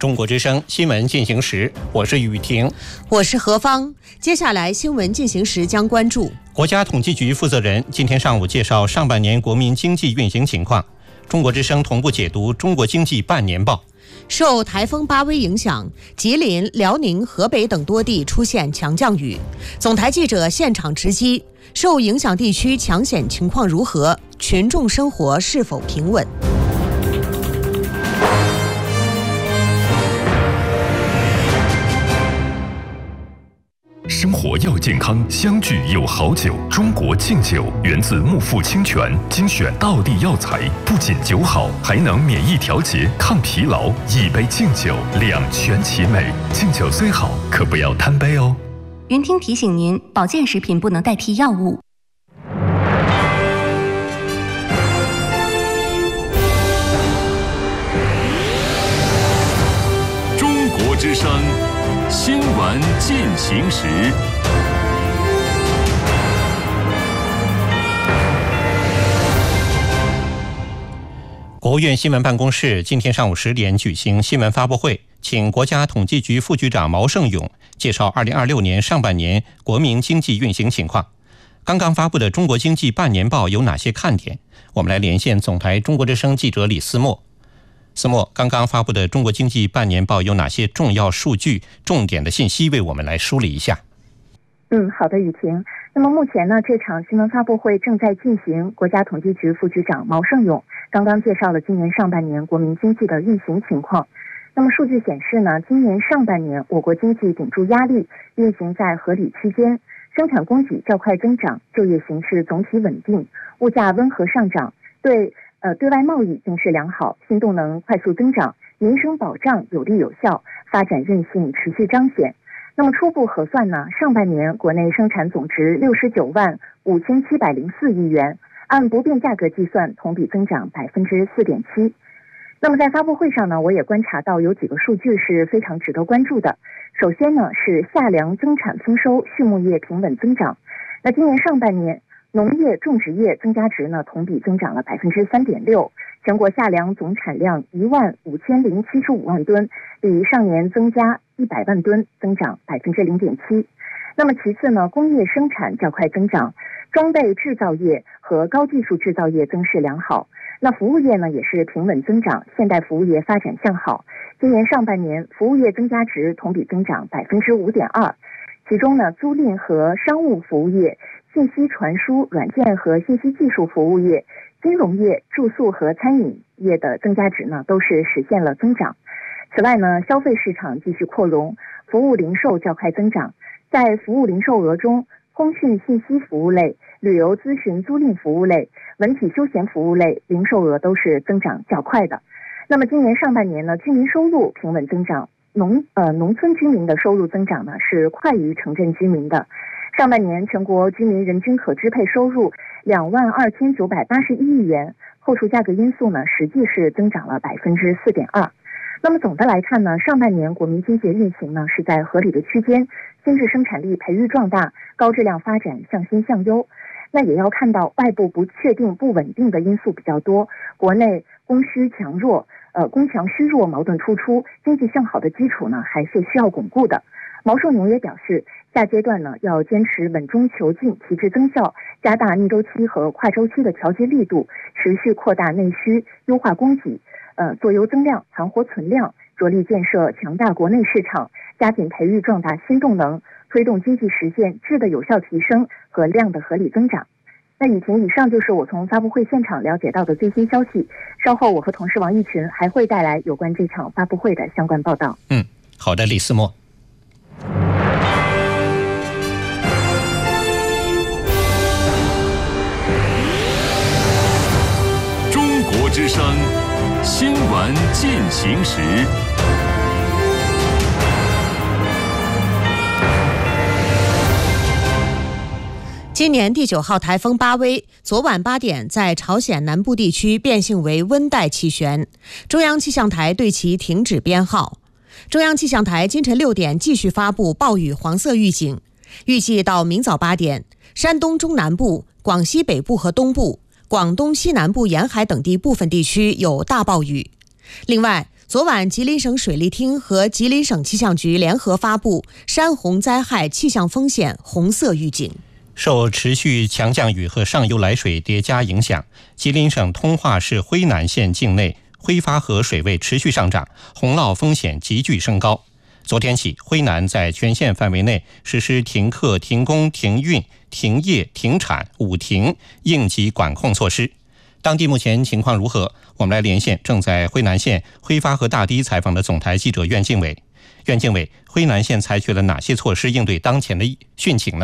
中国之声新闻进行时，我是雨婷， 我是何芳。接下来新闻进行时将关注国家统计局负责人今天上午介绍上半年国民经济运行情况。中国之声同步解读中国经济半年报。 受台风巴威影响，吉林、辽宁、河北等多地出现强降雨。总台记者现场直击，受影响地区抢险情况如何？群众生活是否平稳？ 生活要健康，相聚有好酒。中国敬酒源自木富清泉，精选道地药材，不仅酒好，还能免疫调节、抗疲劳。一杯敬酒，两全其美。敬酒虽好，可不要贪杯哦。 云听提醒您，保健食品不能代替药物。 中国之声新闻进行时， 国务院新闻办公室今天上午10点举行新闻发布会，请国家统计局副局长毛盛勇介绍2026年上半年国民经济运行情况。刚刚发布的中国经济半年报有哪些看点？我们来连线总台中国之声记者李思墨。思墨，刚刚发布的中国经济半年报有哪些重要数据、重点的信息，为我们来梳理一下？ 好的，雨婷。那么目前呢，这场新闻发布会正在进行，国家统计局副局长毛盛勇刚刚介绍了今年上半年国民经济的运行情况。那么数据显示呢，今年上半年我国经济顶住压力，运行在合理区间，生产供给较快增长，就业形势总体稳定，物价温和上涨，对外贸易形势良好，新动能快速增长，民生保障有力有效，发展韧性持续彰显。那么初步核算呢，上半年国内生产总值69万5704亿元，按不变价格计算，同比增长4.7%。那么在发布会上呢，我也观察到有几个数据是非常值得关注的。首先呢，是夏粮增产丰收，畜牧业平稳增长。那今年上半年农业种植业增加值呢，同比增长了3.6%，全国夏粮总产量15075万吨，比上年增加100万吨，增长0.7%。那么其次呢，工业生产较快增长，装备制造业和高技术制造业增势良好。那服务业呢也是平稳增长，现代服务业发展向好。今年上半年服务业增加值同比增长5.2%，其中呢，租赁和商务服务业、信息传输、软件和信息技术服务业、金融业、住宿和餐饮业的增加值呢都是实现了增长。此外呢，消费市场继续扩容，服务零售较快增长。在服务零售额中，通讯信息服务类、旅游咨询租赁服务类、文体休闲服务类零售额都是增长较快的。那么今年上半年呢，居民收入平稳增长，农村居民的收入增长呢是快于城镇居民的。上半年全国居民人均可支配收入22981亿元，扣除价格因素呢，实际是增长了4.2%。那么总的来看呢，上半年国民经济运行呢是在合理的区间，新质生产力培育壮大，高质量发展向新向优。那也要看到外部不确定不稳定的因素比较多，国内供强虚弱矛盾突出，经济向好的基础呢还是需要巩固的。毛盛勇也表示，下阶段呢要坚持稳中求进，提质增效，加大逆周期和跨周期的调节力度，持续扩大内需，优化供给，做优增量，盘活存量，着力建设强大国内市场，加紧培育壮大新动能，推动经济实现质的有效提升和量的合理增长。那雨婷，以上就是我从发布会现场了解到的最新消息。稍后我和同事王一群还会带来有关这场发布会的相关报道。 好的，李思墨。 中国之声新闻进行时。 今年第9号台风巴威昨晚8点在朝鲜南部地区变性为温带气旋，中央气象台对其停止编号。中央气象台今晨6点继续发布暴雨黄色预警，预计到明早8点，山东中南部、广西北部和东部、广东西南部沿海等地部分地区有大暴雨。另外， 昨晚，吉林省水利厅和吉林省气象局联合发布山洪灾害气象风险红色预警。 受持续强降雨和上游来水叠加影响，吉林省通化市辉南县境内辉发河水位持续上涨，洪涝风险急剧升高。昨天起，辉南在全县范围内实施停课、停工、停运、停业、停产5停应急管控措施。当地目前情况如何？我们来连线正在辉南县辉发河大堤采访的总台记者苑静伟。苑静伟，辉南县采取了哪些措施应对当前的汛情呢？